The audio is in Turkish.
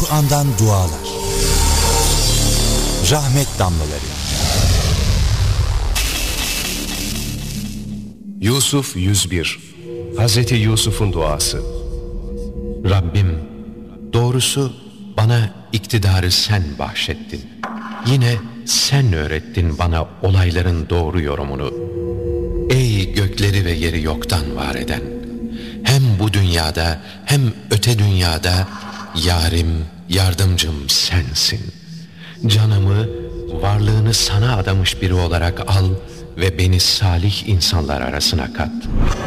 Kur'an'dan dualar. Rahmet damlaları. Yusuf 101. Hazreti Yusuf'un duası. Rabbim, doğrusu bana iktidarı sen bahşettin. Yine sen öğrettin bana olayların doğru yorumunu. Ey gökleri ve yeri yoktan var eden, hem bu dünyada hem öte dünyada yarim, yardımcım sensin. Canımı, varlığını sana adamış biri olarak al ve beni salih insanlar arasına kat.